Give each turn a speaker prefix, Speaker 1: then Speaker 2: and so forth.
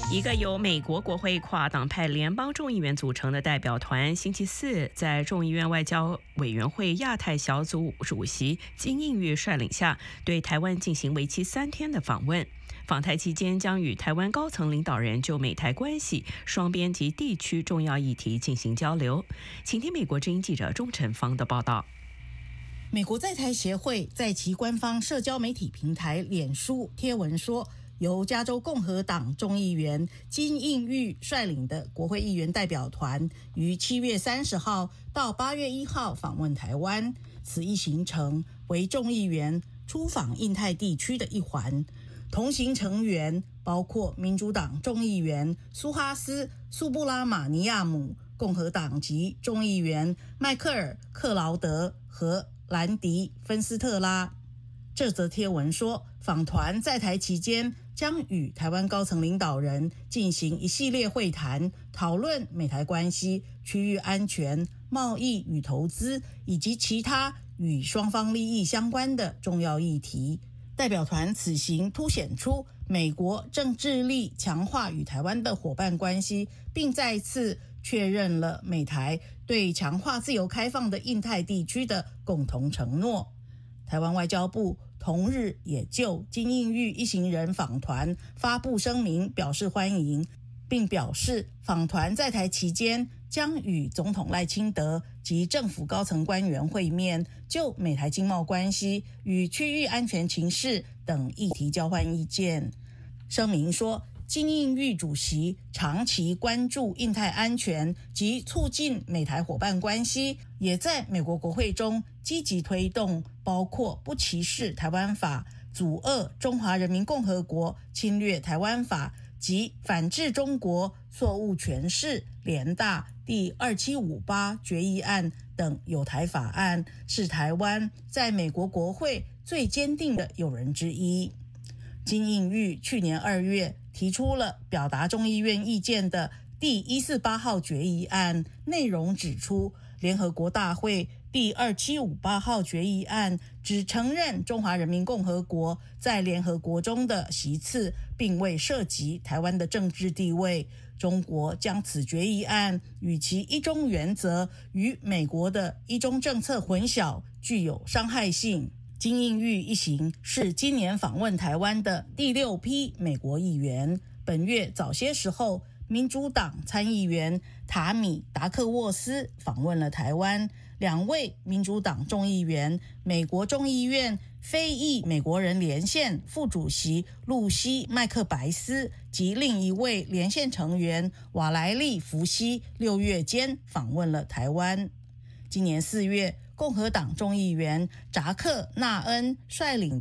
Speaker 1: 一个由美国国会跨党派联邦众议员组成的代表团，星期四在众议院外交委员会亚太小组主席金应玉率领下，对台湾进行为期3天的访问。访台期间将与台湾高层领导人就美台关系、双边及地区重要议题进行交流。请听美国之音记者钟晨芳的报道。
Speaker 2: 美国在台协会在其官方社交媒体平台脸书贴文说，由加州共和党众议员金应玉率领的国会议员代表团于7月30号到8月1号访问台湾，此一行程为众议员出访印太地区的一环。同行成员包括民主党众议员苏哈斯·苏布拉马尼亚姆、共和党籍众议员迈克尔·克劳德和兰迪·芬斯特拉。这则贴文说，访团在台期间将与台湾高层领导人进行一系列会谈，讨论美台关系、区域安全、贸易与投资以及其他与双方利益相关的重要议题。代表团此行凸显出美国正致力强化与台湾的伙伴关系，并再次确认了美台对强化自由开放的印太地区的共同承诺。台湾外交部同日也就金应玉一行人访团发布声明表示欢迎，并表示访团在台期间将与总统赖清德及政府高层官员会面，就美台经贸关系与区域安全情势等议题交换意见。声明说，金应玉主席长期关注印太安全及促进美台伙伴关系，也在美国国会中积极推动包括不歧视台湾法、阻遏中华人民共和国侵略台湾法及反制中国错误诠释联大第2758决议案等友台法案，是台湾在美国国会最坚定的友人之一。金应玉去年2月提出了表达众议院意见的第148号决议案，内容指出，联合国大会第2758号决议案只承认中华人民共和国在联合国中的席次，并未涉及台湾的政治地位。中国将此决议案与其一中原则与美国的一中政策混淆，具有伤害性。金应玉一行是今年访问台湾的第6批美国议员。本月早些时候，民主党参议员塔米·达克沃斯访问了台湾，2位民主党众议员、美国众议院非裔美国人连线副主席露西·麦克白斯及另一位连线成员瓦莱利·福西6月间访问了台湾。今年4月，共和党众议员扎克·纳恩率领